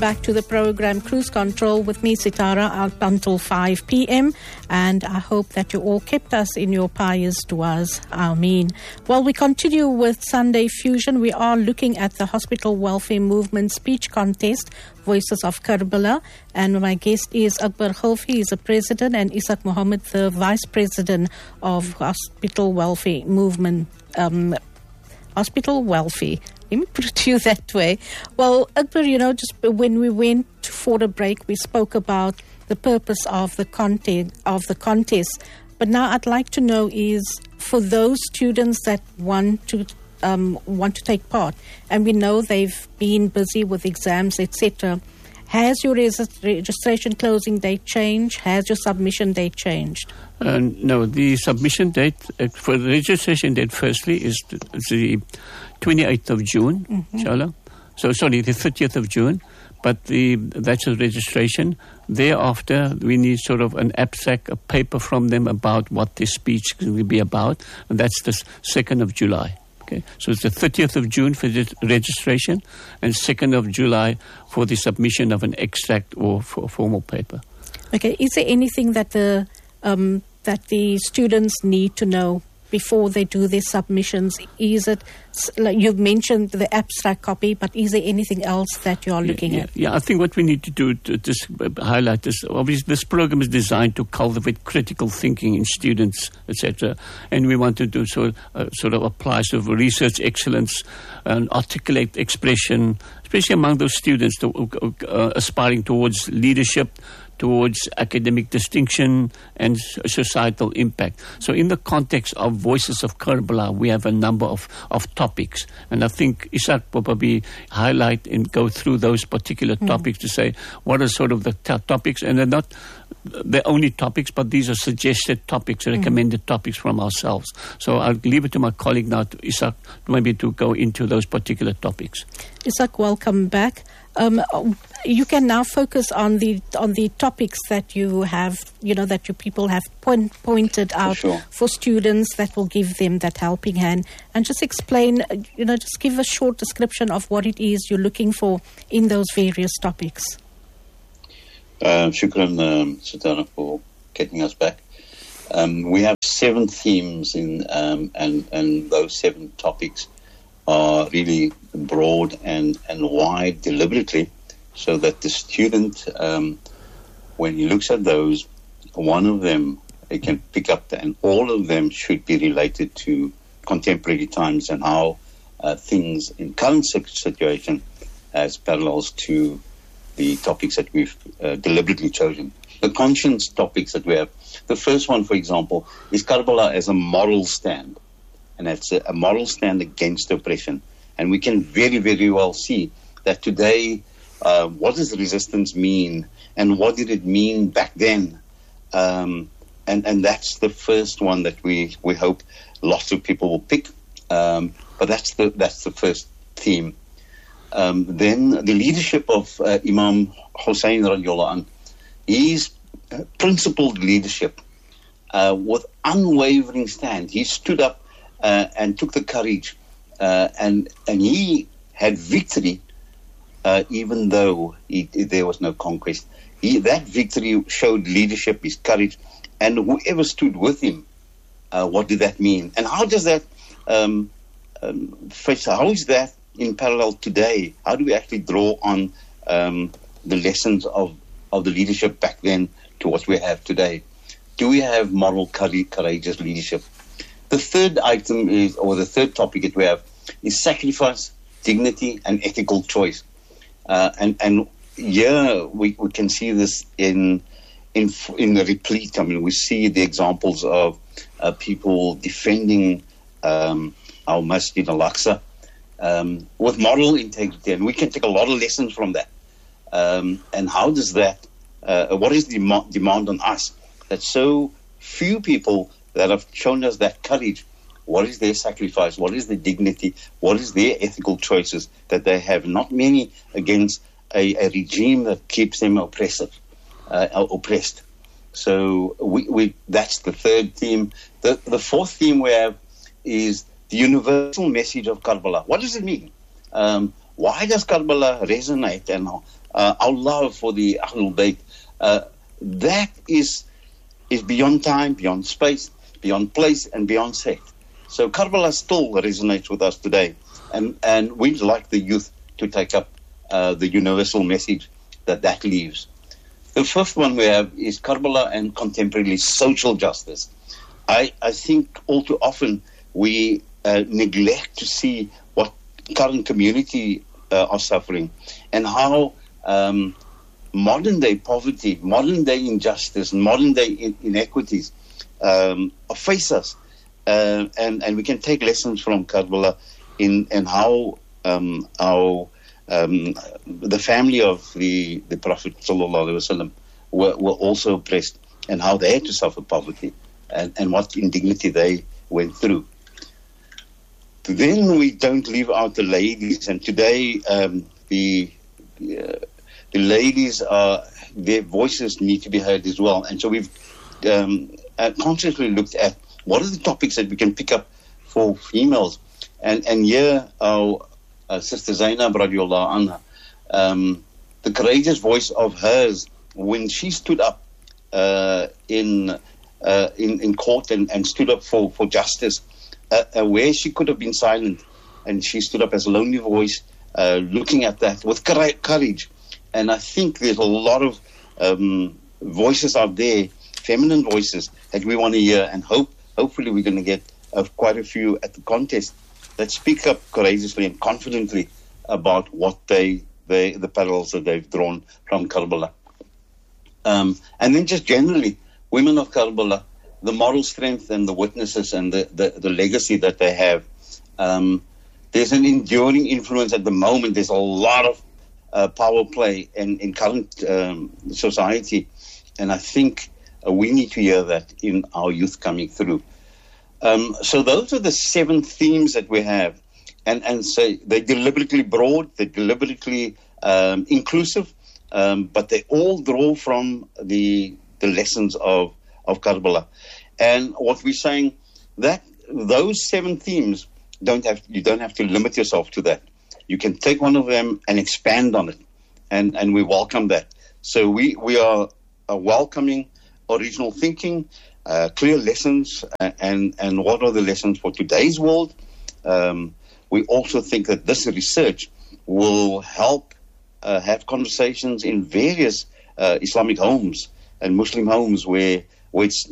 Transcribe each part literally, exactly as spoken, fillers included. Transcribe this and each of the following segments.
back to the program Cruise Control with me, Sitara, out until five p.m. And I hope that you all kept us in your pious duas. Ameen. Well, we continue with Sunday Fusion. We are looking at the Hospital Welfare Movement speech contest, Voices of Karbala. And my guest is Akbar Khulfi, he's the president, and Ishaq Mohammed, the vice president of Hospital Welfare Movement. Um, Hospital Welfare. Let me put it to you that way. Well, Akbar, you know, just when we went for the break, we spoke about the purpose of the content of the contest. But now I'd like to know is for those students that want to um, want to take part, and we know they've been busy with exams, et cetera. Has your res- registration closing date changed? Has your submission date changed? Uh, no, the submission date uh, for the registration date, firstly, is the, is the twenty-eighth of June, mm-hmm. inshallah. So, sorry, the thirtieth of June. But the that's the registration. Thereafter, we need sort of an abstract, a paper from them about what this speech will be about. And that's the second of July. Okay, so it's the thirtieth of June for the registration and second of July for the submission of an extract or for a formal paper. Okay, is there anything that the um, that the students need to know before they do their submissions? Is it, like you've mentioned the abstract copy, but is there anything else that you're looking yeah, yeah, at? Yeah, I think what we need to do to just highlight this, obviously this program is designed to cultivate critical thinking in students, et cetera. And we want to do so, uh, sort of apply sort of research excellence and articulate expression, especially among those students to, uh, aspiring towards leadership, towards academic distinction and societal impact. So in the context of Voices of Karbala, we have a number of, of topics. And I think Ishaq will probably highlight and go through those particular mm. topics to say what are sort of the t- topics. And they're not the only topics, but these are suggested topics, recommended mm. topics from ourselves. So I'll leave it to my colleague now, to Ishaq, maybe to go into those particular topics. Ishaq, welcome back. Um, you can now focus on the on the topics that you have, you know, that your people have point, pointed out for, sure. for students that will give them that helping hand. And just explain, you know, just give a short description of what it is you're looking for in those various topics. Uh, shukran, um, Sitara, for getting us back. Um, we have seven themes in, um, and, and those seven topics are really broad and, and wide deliberately so that the student, um, when he looks at those, one of them he can pick up, and all of them should be related to contemporary times and how uh, things in current situation as parallels to the topics that we've uh, deliberately chosen. The conscience topics that we have. The first one, for example, is Karbala as a moral stand. And that's a, a moral stand against oppression. And we can very, very well see that today, uh, what does resistance mean? And what did it mean back then? Um, and, and that's the first one that we, we hope lots of people will pick. Um, but that's the, that's the first theme. Um, then the leadership of uh, Imam Hussein radiallahu anh, his uh, principled leadership uh, with unwavering stand. He stood up Uh, and took the courage, uh, and and he had victory, uh, even though he, there was no conquest. He, that victory showed leadership, his courage, and whoever stood with him. Uh, what did that mean? And how does that? Um, um, how is that in parallel today? How do we actually draw on um, the lessons of of the leadership back then to what we have today? Do we have moral, courageous leadership? The third item is, or the third topic that we have, is sacrifice, dignity, and ethical choice. Uh, and and here we, we can see this in in in the replete. I mean, we see the examples of uh, people defending um, our Masjid al-Aqsa um, with moral integrity, and we can take a lot of lessons from that. Um, and how does that? Uh, what is the dem- demand on us that so few people that have shown us that courage? What is their sacrifice? What is the dignity? What is their ethical choices that they have? Not many against a, a regime that keeps them oppressive, uh, oppressed. So we, we that's the third theme. The, the fourth theme we have is the universal message of Karbala. What does it mean? Um, why does Karbala resonate? And uh, our love for the Ahlul Bayt, uh, that is is beyond time, beyond space, beyond place, and beyond sect. So Karbala still resonates with us today, and, and we'd like the youth to take up uh, the universal message that that leaves. The fifth one we have is Karbala and contemporary social justice. I, I think all too often we uh, neglect to see what current community uh, are suffering and how um, modern-day poverty, modern-day injustice, modern-day in- inequities um, face us. Uh, and, and we can take lessons from Karbala in, in how um, our Um, the family of the, the Prophet sallallahu alaihi wasallam were, were also oppressed, and how they had to suffer poverty, and, and what indignity they went through. Then we don't leave out the ladies, and today um, the uh, the ladies are, their voices need to be heard as well. And so we've um, uh, consciously looked at what are the topics that we can pick up for females, and and here our Uh, Sister Zainab radiallahu anha, um, the courageous voice of hers when she stood up uh, in, uh, in in court and, and stood up for, for justice, uh, uh, where she could have been silent, and she stood up as a lonely voice, uh, looking at that with courage. And I think there's a lot of um, voices out there, feminine voices, that we want to hear, and hope hopefully we're going to get uh, quite a few at the contest that speak up courageously and confidently about what they, they the parallels that they've drawn from Karbala. Um, and then just generally, women of Karbala, the moral strength and the witnesses and the, the, the legacy that they have. Um, there's an enduring influence at the moment. There's a lot of uh, power play in, in current um, society. And I think uh, we need to hear that in our youth coming through. Um, so those are the seven themes that we have, and and so they're deliberately broad, they're deliberately um, inclusive, um, but they all draw from the the lessons of of Karbala. And what we're saying, that those seven themes don't have you don't have to limit yourself to that. You can take one of them and expand on it, and and we welcome that. So we we are uh, welcoming original thinking. Uh, clear lessons, uh, and, and what are the lessons for today's world. Um, we also think that this research will help uh, have conversations in various uh, Islamic homes and Muslim homes where, where it's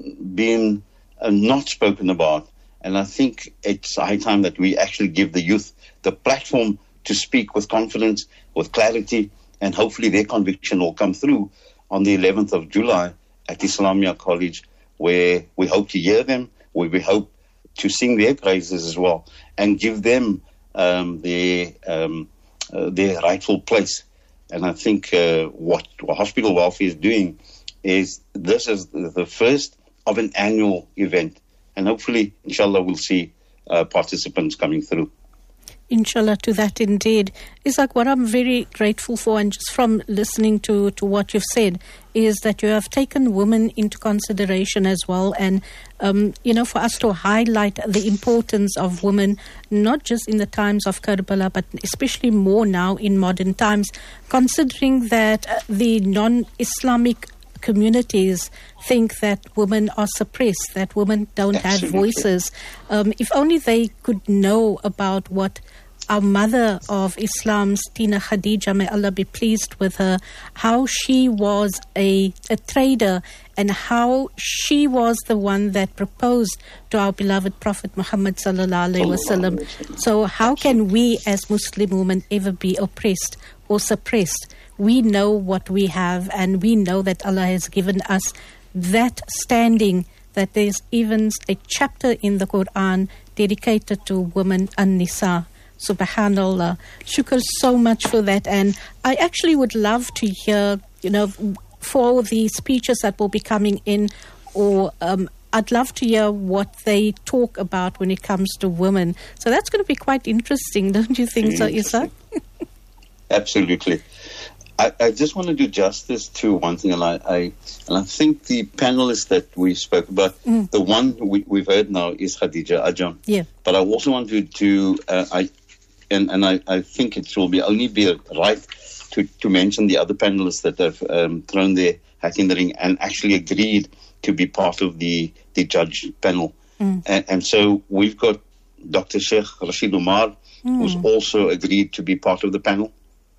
been uh, not spoken about. And I think it's high time that we actually give the youth the platform to speak with confidence, with clarity, and hopefully their conviction will come through on the eleventh of July at Islamia College, where we hope to hear them, where we hope to sing their praises as well, and give them um, their um, uh, their rightful place. And I think uh, what, what Hospital Welfare is doing is this is the first of an annual event, and hopefully, inshallah, we'll see uh, participants coming through. Inshallah, to that indeed. Isaac, what I'm very grateful for, and just from listening to, to what you've said, is that you have taken women into consideration as well. And, um, you know, for us to highlight the importance of women, not just in the times of Karbala, but especially more now in modern times, considering that uh, the non-Islamic communities think that women are suppressed, that women don't Absolutely. have voices. Um, if only they could know about what our mother of Islam, Tina Khadija, may Allah be pleased with her, how she was a, a trader and how she was the one that proposed to our beloved Prophet Muhammad sallallahu alaihi wasallam. So how can we as Muslim women ever be oppressed or suppressed? We know what we have, and we know that Allah has given us that standing, that there's even a chapter in the Quran dedicated to women, An-Nisa. Subhanallah. Shukr so much for that. And I actually would love to hear, you know, for the speeches that will be coming in, or um, I'd love to hear what they talk about when it comes to women. So that's going to be quite interesting, don't you think so, Isa? Absolutely. I, I just want to do justice to one thing, and I, I and I think the panelists that we spoke about, mm. the one we, we've heard now is Khadija Ajam. Yeah. But I also want to, to uh, I, and, and I, I think it will be only be right to, to mention the other panelists that have um, thrown their hat in the ring and actually agreed to be part of the, the judge panel. Mm. And, and so we've got Doctor Sheikh Rashid Umar, mm. who's also agreed to be part of the panel.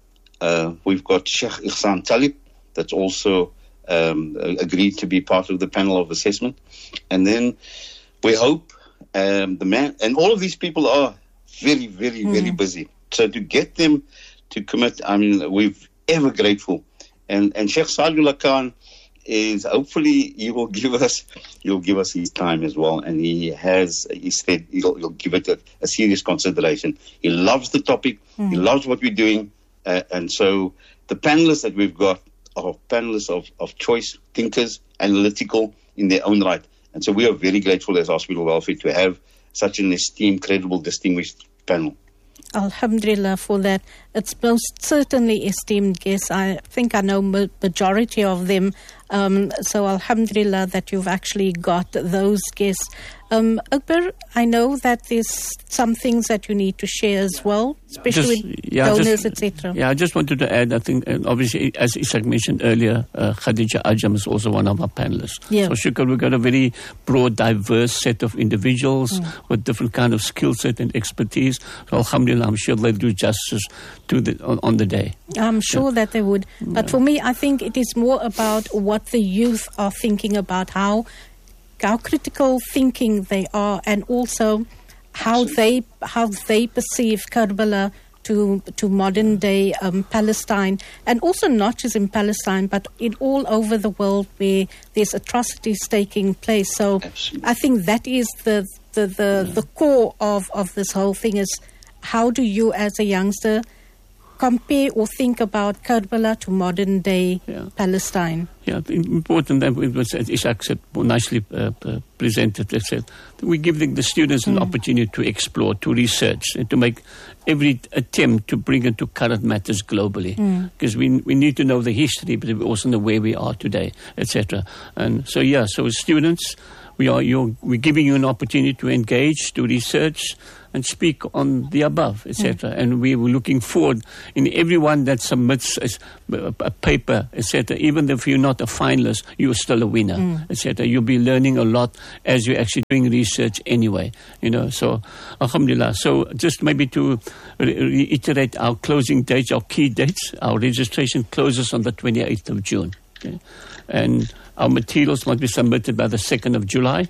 Uh, we've got Sheikh Ihsan Talib, that's also um, agreed to be part of the panel of assessment. And then we hope um, the man, and all of these people are very, very, mm. very busy. So to get them to commit, I mean, we're ever grateful. And and Sheikh Saadullah Khan is, hopefully he will give us, he'll give us his time as well. And he has, he said he'll, he'll give it a, a serious consideration. He loves the topic. Mm. He loves what we're doing. Uh, and so the panelists that we've got are panelists of, of choice, thinkers, analytical in their own right. And so we are very grateful as Hospital Welfare to have such an esteemed, credible, distinguished panel. Alhamdulillah for that. It's most certainly esteemed guests. I think I know ma- majority of them. Um, so Alhamdulillah that you've actually got those guests. Um, Akbar, I know that there's some things that you need to share as well, especially just, with yeah, donors, et cetera. Yeah, I just wanted to add, I think, uh, obviously, as Ishaq mentioned earlier, uh, Khadija Ajam is also one of our panelists. Yeah. So, Shukr, we've got a very broad, diverse set of individuals mm. with different kind of skill set and expertise. So, Alhamdulillah, I'm sure they'll do justice to the, on, on the day. I'm sure yeah. that they would. But yeah. for me, I think it is more about what the youth are thinking about, how how critical thinking they are, and also how they how they perceive Karbala to to modern day um, Palestine, and also not just in Palestine, but in all over the world where there's atrocities taking place. So Absolutely. I think that is the the the, yeah. the core of, of this whole thing is how do you as a youngster compare or think about Karbala to modern day yeah. Palestine? Yeah, important that it was, as Ishaq said, nicely uh, uh, presented. It said we give the, the students mm. an opportunity to explore, to research, and to make every attempt to bring it to current matters globally. Because mm. we we need to know the history, but we also know where we are today, et cetera. And so, yeah, so as students, we are you're, we're giving you an opportunity to engage, to research, and speak on the above, et cetera. Mm. And we were looking forward in everyone that submits a, a paper, et cetera. Even if you're not a finalist, you're still a winner, mm. et cetera. You'll be learning a lot as you're actually doing research anyway, you know. So, alhamdulillah. So, just maybe to re- reiterate our closing dates, our key dates. Our registration closes on the twenty-eighth of June, okay? And our materials must be submitted by the second of July,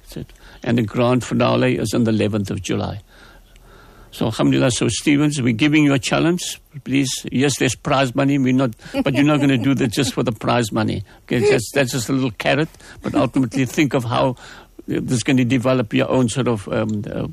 and the grand finale is on the eleventh of July. So, alhamdulillah, so Stevens, we're giving you a challenge. Please, yes, there's prize money. We're not, but you're not going to do that just for the prize money. Okay, that's, that's just a little carrot. But ultimately, think of how this is going to develop your own sort of um, uh,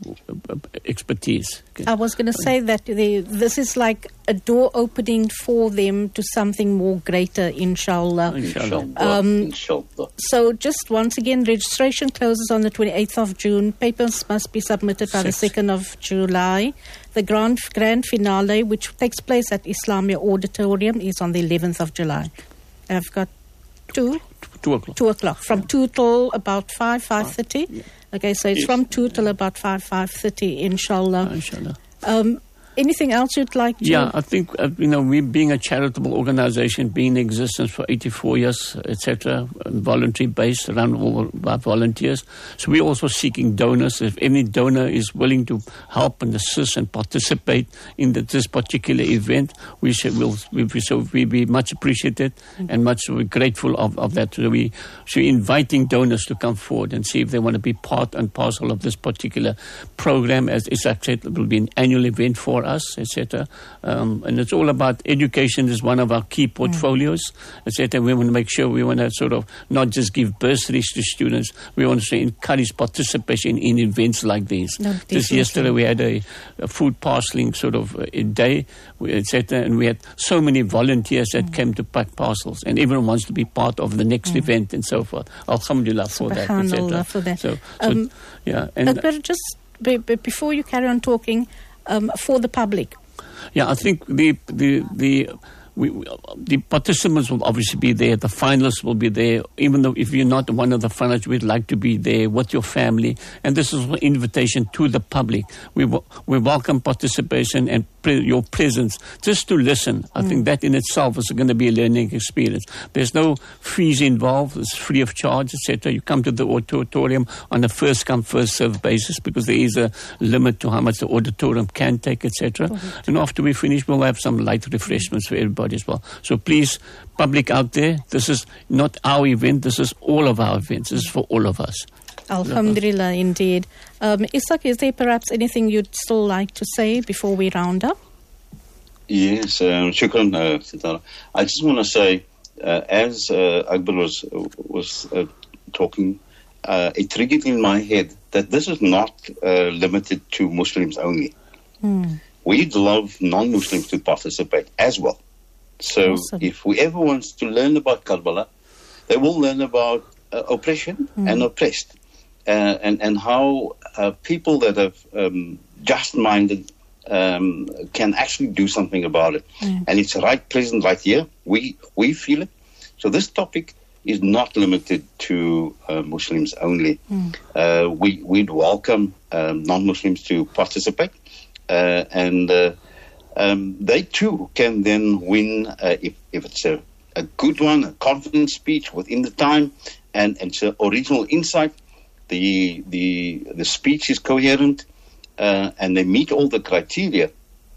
expertise. Okay. I was going to say that they, this is like a door opening for them to something more greater, inshallah. Inshallah. Um, inshallah. So just once again, registration closes on the twenty-eighth of June. Papers must be submitted by Six. the second of July. The grand, grand finale, which takes place at Islamia Auditorium, is on the eleventh of July. I've got two. Two o'clock. Two o'clock. From yeah. two till about five, five thirty. Yeah. Okay, so it's yes. from two till about five, five thirty, inshallah. Inshallah. Um, anything else you'd like to? Yeah, I think, uh, you know, we being a charitable organization, being in existence for eighty-four years, et cetera, voluntary based, run all by volunteers. So we're also seeking donors. If any donor is willing to help and assist and participate in the, this particular event, we should will we, so we be much appreciated mm-hmm. and much grateful of, of that. So we so we're inviting donors to come forward and see if they want to be part and parcel of this particular program. As Ishaq said, it will be an annual event for us, et cetera. Um, and it's all about education is one of our key portfolios, mm. et cetera. We want to make sure we want to sort of not just give bursaries to students. We want to encourage participation in events like these. No, just yesterday we had a, a food parceling sort of a day, et cetera. And we had so many volunteers that mm. came to pack parcels, and everyone wants to be part of the next mm. event and so forth. Alhamdulillah for that, et cetera. For that. So, um, so yeah. And but just be, be, before you carry on talking, Um, for the public? Yeah, I think the the the we, we, the participants will obviously be there. The finalists will be there. Even though if you're not one of the finalists, we'd like to be there with your family. And this is an invitation to the public. We we welcome participation and pre- your presence just to listen. I mm. think that in itself is going to be a learning experience. There's no fees involved. It's free of charge, et cetera. You come to the auditorium on a first come first served basis because there is a limit to how much the auditorium can take, et cetera. And after we finish, we'll have some light refreshments for everybody as well. So please, public out there, this is not our event, this is all of our events. This is for all of us. Alhamdulillah, indeed. Um, Isak, is there perhaps anything you'd still like to say before we round up? Yes, um, shukran, uh, Sitara. I just want to say, uh, as uh, Akbar was, was uh, talking, uh, it triggered in my head that this is not uh, limited to Muslims only. Mm. We'd love non-Muslims to participate as well. So awesome. If whoever wants to learn about Karbala, they will learn about uh, oppression mm. and oppressed, uh, and, and how uh, people that have um, just-minded um, can actually do something about it. Mm. And it's right present right here. We, we feel it. So this topic is not limited to uh, Muslims only. Mm. Uh, we, we'd welcome um, non-Muslims to participate. Uh, and uh, um, they too can then win, uh, if, if it's a, a good one, a confident speech within the time, and, and it's an original insight. The, the, the speech is coherent, uh, and they meet all the criteria.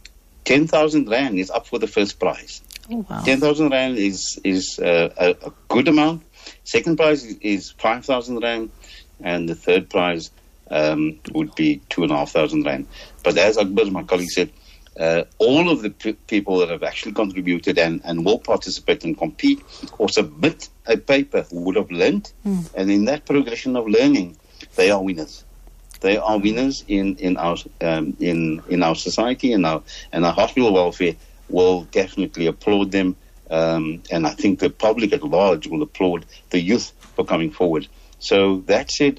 ten thousand Rand is up for the first prize. Oh, wow. ten thousand Rand is, is uh, a, a good amount. Second prize is, is five thousand Rand, and the third prize Um, would be two and a half thousand rand. But as Akbar, my colleague, said, uh, all of the p- people that have actually contributed and, and will participate and compete or submit a paper would have learned. Mm. And in that progression of learning, they are winners. They are winners in, in our um, in in our society, and our and our hospital welfare will definitely applaud them. Um, and I think the public at large will applaud the youth for coming forward. So that said,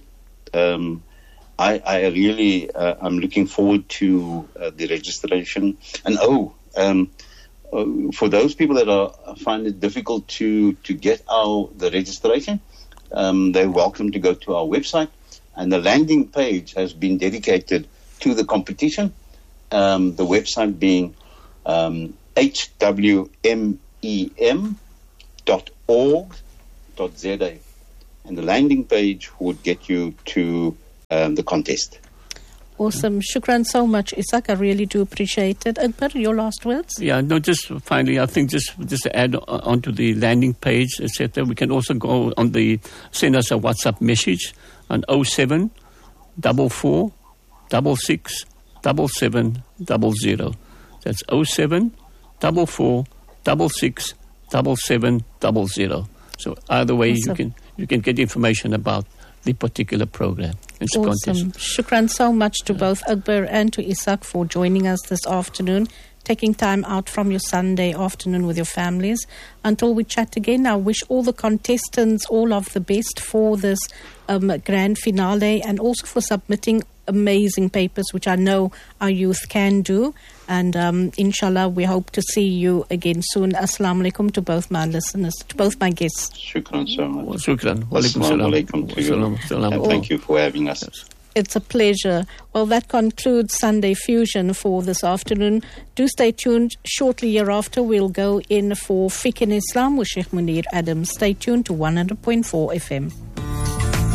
um, I, I really, uh, I'm looking forward to uh, the registration. And oh, um, uh, for those people that are find it difficult to, to get our the registration, um, they're welcome to go to our website. And the landing page has been dedicated to the competition. Um, the website being um, h w m e m dot org dot z a. And the landing page would get you to Um, the contest. Awesome. Shukran so much, Isak. I really do appreciate it. Akbar, your last words? Yeah, no, just finally, I think just just to add on to the landing page, et cetera, we can also go on the, send us a WhatsApp message on oh seven, four four, six six, seven seven zero zero. That's oh seven, four four, six six, seven seven zero zero. So either way, awesome. you can you can get information about the particular program. Awesome. Shukran so much to both Akbar and to Isak for joining us this afternoon, taking time out from your Sunday afternoon with your families. Until we chat again, I wish all the contestants all of the best for this um, grand finale, and also for submitting amazing papers, which I know our youth can do. And um, inshallah, we hope to see you again soon. Assalamu alaikum to both my listeners, to both my guests. Shukran so much. Shukran. Assalamu alaikum to you. And thank you for having us. It's a pleasure. Well, that concludes Sunday Fusion for this afternoon. Do stay tuned. Shortly hereafter, we'll go in for Fiqh in Islam with Sheikh Munir Adams. Stay tuned to one hundred point four F M.